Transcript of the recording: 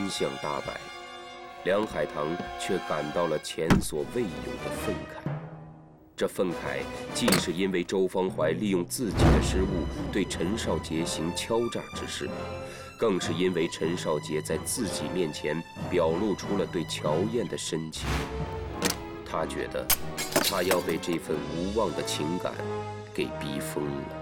相大白，梁海棠却感到了前所未有的愤慨。这愤慨既是因为周方怀利用自己的失误对陈少杰行敲诈之事，更是因为陈少杰在自己面前表露出了对乔燕的深情。他觉得，他要被这份无望的情感给逼疯了。